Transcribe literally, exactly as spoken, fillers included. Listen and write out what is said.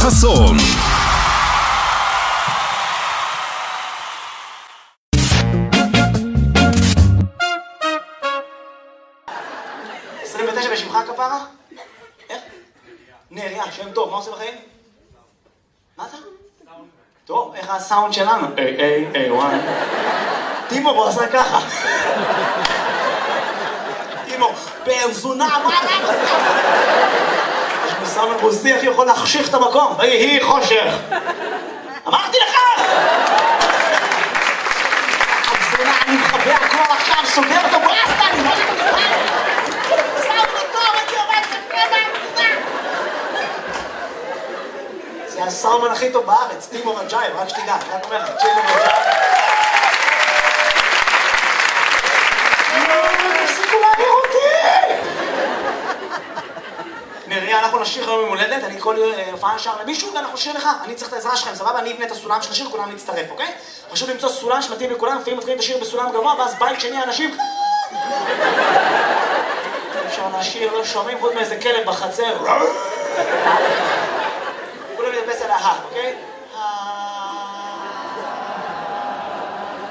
חסון. עשרים ותשע בשמך כפרה? איך? נריה, שם טוב, מה עושה בחיים? מה אתה? טוב, איך הסאונד שלנו? איי, איי, איי, וואי. טימו, בוא עשה ככה. טימו, בן זונה, מה אתה עושה? יש מסאמן רוסי, איך יכול להחשיך את המקום? ויהי חושך. אמרתי לך! זונה, אני מחבא הכל עכשיו, סוגר אותו ברסטה, אני לא יודע. זה הסאומן הכי טוב בארץ, טימו רג'ייב, רק שתדע, רק אומר לך, טימו רג'ייב. תפסיקו להעיר אותי! נריה, אנחנו נשיר היום ממולדת, אני כל הופעה נשאר למישהו ואנחנו נשיר לך, אני צריך את העזרה שלכם, סבבה? אני אבנה את הסולם של השיר, כולם להצטרף, אוקיי? חשוב למצוא סולם שמתאים לכולם, לפעמים מתחילים את השיר בסולם גבוה, ואז בית שני אנשים... אפשר לשיר, לא שומעים חוץ מאיזה כלב בחצר. כולם ידפס על ההר, אוקיי?